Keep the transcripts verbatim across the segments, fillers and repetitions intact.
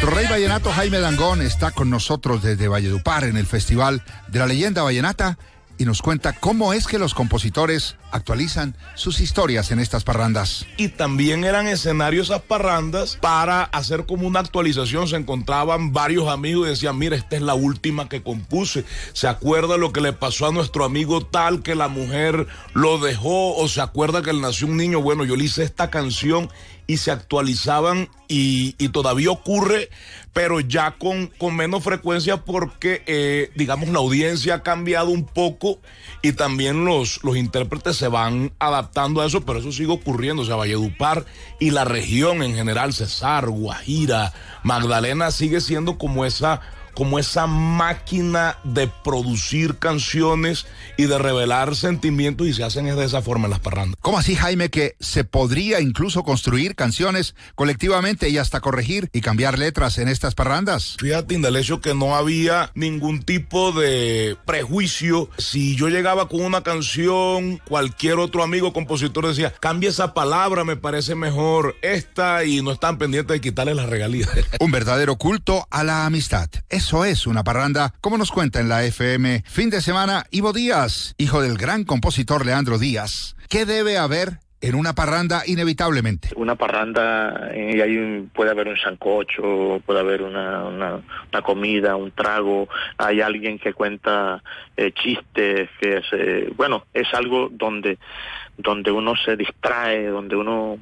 Nuestro rey vallenato Jaime Dangond está con nosotros desde Valledupar en el Festival de la Leyenda Vallenata y nos cuenta cómo es que los compositores actualizan sus historias en estas parrandas. Y también eran escenarios esas parrandas para hacer como una actualización. Se encontraban varios amigos y decían, mira, esta es la última que compuse. ¿Se acuerda lo que le pasó a nuestro amigo tal, que la mujer lo dejó? ¿O se acuerda que le nació un niño? Bueno, yo le hice esta canción y se actualizaban y, y todavía ocurre, pero ya con, con menos frecuencia porque, eh, digamos, la audiencia ha cambiado un poco y también los, los intérpretes se van adaptando a eso, pero eso sigue ocurriendo. O sea, Valledupar y la región en general, Cesar, Guajira, Magdalena, sigue siendo como esa... como esa máquina de producir canciones y de revelar sentimientos, y se hacen de esa forma en las parrandas. ¿Cómo así, Jaime, que se podría incluso construir canciones colectivamente y hasta corregir y cambiar letras en estas parrandas? Fíjate, Indalecio, que no había ningún tipo de prejuicio. Si yo llegaba con una canción, cualquier otro amigo compositor decía, cambia esa palabra, me parece mejor esta, y no están pendientes de quitarle las regalías. Un verdadero culto a la amistad. Eso es una parranda, como nos cuenta en la F M Fin de Semana Ivo Díaz, hijo del gran compositor Leandro Díaz. ¿Qué debe haber en una parranda inevitablemente? Una parranda, eh, hay, puede haber un sancocho, puede haber una, una, una comida, un trago, hay alguien que cuenta eh, chistes, que es, eh, bueno, es algo donde, donde uno se distrae, donde uno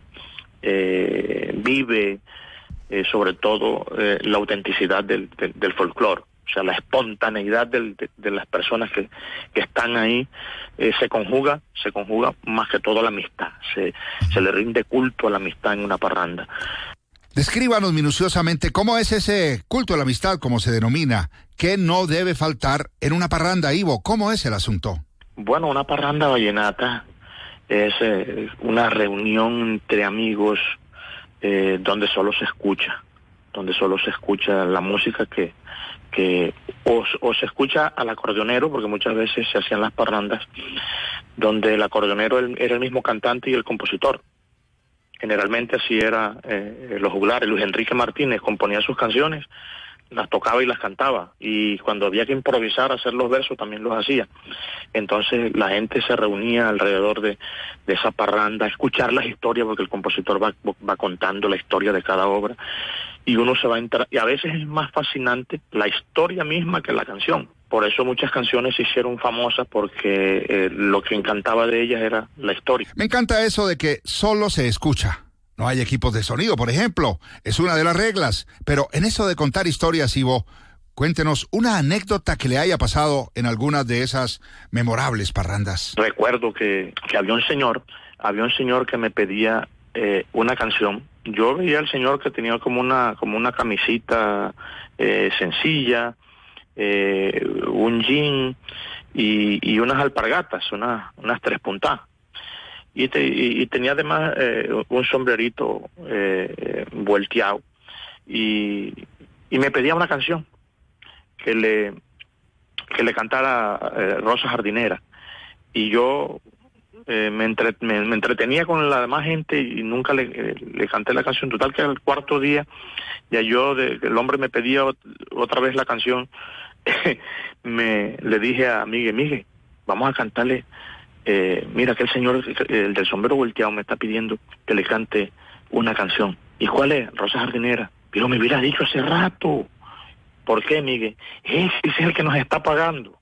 eh, vive, Eh, sobre todo eh, la autenticidad del, del, del folclore, o sea, la espontaneidad del, de, de las personas que, que están ahí, eh, se conjuga, se conjuga más que todo la amistad, se, se le rinde culto a la amistad en una parranda. Descríbanos minuciosamente cómo es ese culto a la amistad, como se denomina, ¿qué no debe faltar en una parranda, Ivo? ¿Cómo es el asunto? Bueno, una parranda vallenata es eh, una reunión entre amigos, Eh, donde solo se escucha, donde solo se escucha la música que, que o, o se escucha al acordeonero, porque muchas veces se hacían las parrandas, donde el acordeonero era el mismo cantante y el compositor. Generalmente así era eh, los juglares. Luis Enrique Martínez componía sus canciones, las tocaba y las cantaba, y cuando había que improvisar, hacer los versos, también los hacía. Entonces la gente se reunía alrededor de, de esa parranda, a escuchar las historias, porque el compositor va, va contando la historia de cada obra, y uno se va a entrar, y a veces es más fascinante la historia misma que la canción. Por eso muchas canciones se hicieron famosas, porque eh, lo que encantaba de ellas era la historia. Me encanta eso de que solo se escucha. No hay equipos de sonido, por ejemplo. Es una de las reglas. Pero en eso de contar historias, Ivo, cuéntenos una anécdota que le haya pasado en algunas de esas memorables parrandas. Recuerdo que, que había un señor, había un señor que me pedía eh, una canción. Yo veía al señor que tenía como una, como una camisita eh, sencilla, eh, un jean y, y unas alpargatas, unas, unas tres puntadas. Y, te, y, y tenía además eh, un sombrerito eh, volteado, y, y me pedía una canción que le que le cantara eh, Rosa Jardinera, y yo eh, me, entre, me, me entretenía con la demás gente y nunca le, eh, le canté la canción. Total que al cuarto día ya yo de, el hombre me pedía otra vez la canción. me le dije a Miguel, Miguel, vamos a cantarle. Eh, mira que el señor, el del sombrero volteado, me está pidiendo que le cante una canción. ¿Y cuál es? Rosa Jardinera. Pero me hubiera dicho hace rato. ¿Por qué, Miguel? Ese es el que nos está pagando.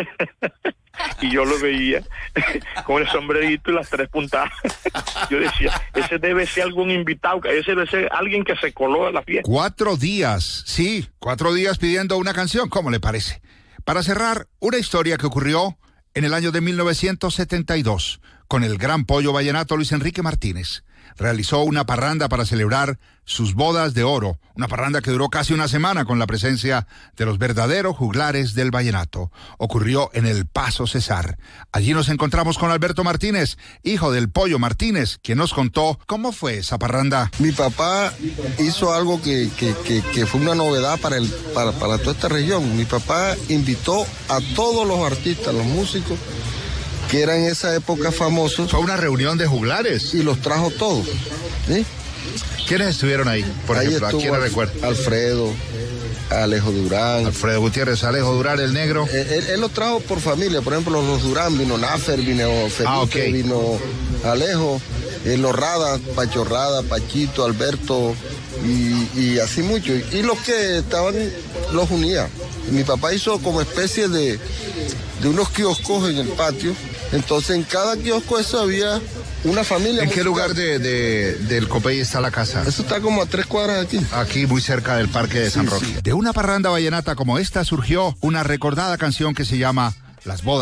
Y yo lo veía con el sombrerito y las tres puntadas. Yo decía, ese debe ser algún invitado, ese debe ser alguien que se coló de la fiesta. Cuatro días, sí, cuatro días pidiendo una canción, ¿cómo le parece? Para cerrar, una historia que ocurrió en el año de mil novecientos setenta y dos, con el gran pollo vallenato Luis Enrique Martínez. Realizó una parranda para celebrar sus bodas de oro, una parranda que duró casi una semana con la presencia de los verdaderos juglares del vallenato. Ocurrió en el Paso Cesar. Allí nos encontramos con Alberto Martínez, hijo del pollo Martínez, quien nos contó cómo fue esa parranda. Mi papá hizo algo que, que, que, que fue una novedad para, el, para, para toda esta región. Mi papá invitó a todos los artistas, los músicos, que eran en esa época famosos. Fue una reunión de juglares. Y los trajo todos, ¿sí? ¿Quiénes estuvieron ahí? Por ahí ejemplo, ¿a quién le recuerdo? Alfredo, Alejo Durán. Alfredo Gutiérrez, Alejo Durán, el negro. Él, él, él lo trajo por familia, por ejemplo, los Durán, vino Nafer, vino Felipe, ah, okay. vino Alejo, eh, los Rada, Pacho Rada, Pachito, Alberto, y, y así mucho. Y los que estaban, los unía. Mi papá hizo como especie de, de unos kioscos en el patio, entonces en cada kiosco eso había una familia. ¿En musical. qué lugar de, de, del Copey está la casa? Eso está como a tres cuadras de aquí. Aquí, muy cerca del Parque de San sí, Roque. Sí. De una parranda vallenata como esta surgió una recordada canción que se llama Las Bodas.